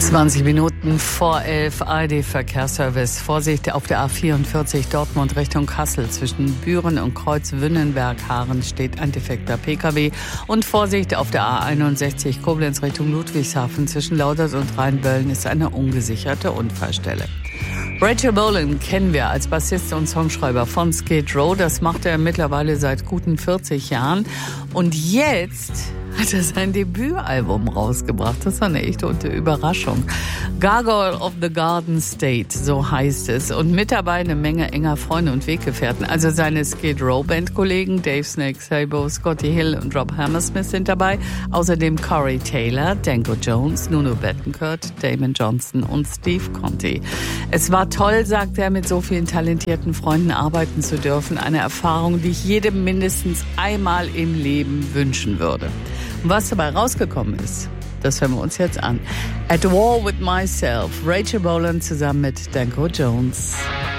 20 Minuten vor 11, ARD-Verkehrsservice. Vorsicht auf der A44 Dortmund Richtung Kassel. Zwischen Büren und Kreuz Wünnenberg-Haaren steht ein defekter Pkw. Und Vorsicht auf der A61 Koblenz Richtung Ludwigshafen. Zwischen Laudert und Rheinböllen ist eine ungesicherte Unfallstelle. Rachel Bolan kennen wir als Bassist und Songschreiber von Skid Row. Das macht er mittlerweile seit guten 40 Jahren. Und jetzt hat er sein Debütalbum rausgebracht. Das war eine echte Überraschung. Gargoyle of the Garden State, so heißt es. Und mit dabei eine Menge enger Freunde und Weggefährten. Also seine Skid Row Bandkollegen Dave Snake Sabo, Scotty Hill und Rob Hammersmith sind dabei. Außerdem Corey Taylor, Danko Jones, Nuno Bettencourt, Damon Johnson und Steve Conti. Es war toll, sagt er, mit so vielen talentierten Freunden arbeiten zu dürfen. Eine Erfahrung, die ich jedem mindestens einmal im Leben wünschen würde. Und was dabei rausgekommen ist, das hören wir uns jetzt an. At War with Myself, Rachel Bolan zusammen mit Danko Jones.